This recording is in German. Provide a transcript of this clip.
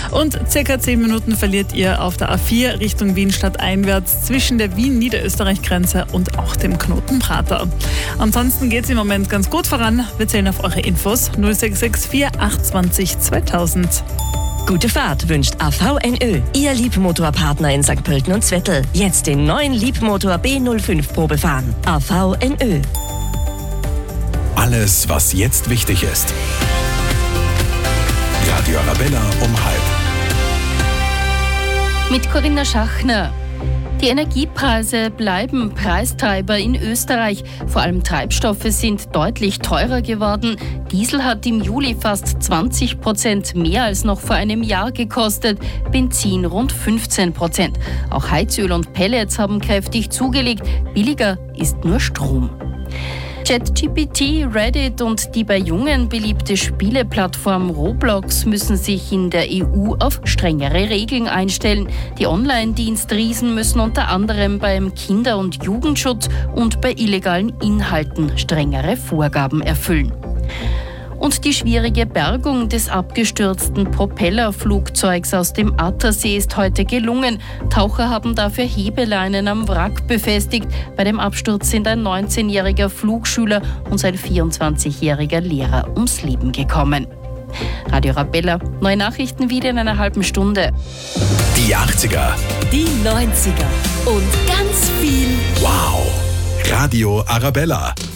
Und circa 10 Minuten verliert ihr auf der A4 Richtung Wien stadteinwärts zwischen der Wien-Niederösterreich-Grenze und auch dem Knoten Prater. Ansonsten geht es im Moment ganz gut voran. Wir zählen auf eure Infos 0664 820 2000. Gute Fahrt wünscht AVNÖ, Ihr Liebmotorpartner in St. Pölten und Zwettl. Jetzt den neuen Liebmotor B05 Probe fahren. AVNÖ. Alles, was jetzt wichtig ist. Radio Arabella um 12:30. Mit Corinna Schachner. Die Energiepreise bleiben Preistreiber in Österreich. Vor allem Treibstoffe sind deutlich teurer geworden. Diesel hat im Juli fast 20% mehr als noch vor einem Jahr gekostet, Benzin rund 15%. Auch Heizöl und Pellets haben kräftig zugelegt. Billiger ist nur Strom. ChatGPT, Reddit und die bei Jungen beliebte Spieleplattform Roblox müssen sich in der EU auf strengere Regeln einstellen. Die Online-Dienstriesen müssen unter anderem beim Kinder- und Jugendschutz und bei illegalen Inhalten strengere Vorgaben erfüllen. Und die schwierige Bergung des abgestürzten Propellerflugzeugs aus dem Attersee ist heute gelungen. Taucher haben dafür Hebeleinen am Wrack befestigt. Bei dem Absturz sind ein 19-jähriger Flugschüler und sein 24-jähriger Lehrer ums Leben gekommen. Radio Arabella, neue Nachrichten wieder in einer halben Stunde. Die 80er. Die 90er. Und ganz viel Wow. Radio Arabella.